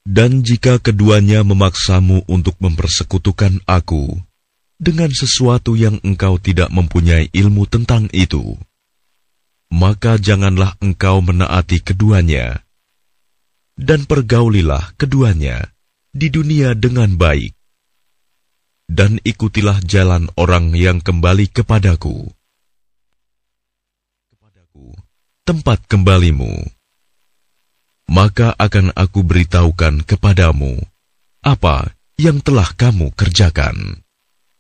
Dan jika keduanya memaksamu untuk mempersekutukan aku dengan sesuatu yang engkau tidak mempunyai ilmu tentang itu, maka janganlah engkau menaati keduanya, dan pergaulilah keduanya di dunia dengan baik, dan ikutilah jalan orang yang kembali kepadaku, tempat kembalimu. Maka akan aku beritahukan kepadamu apa yang telah kamu kerjakan.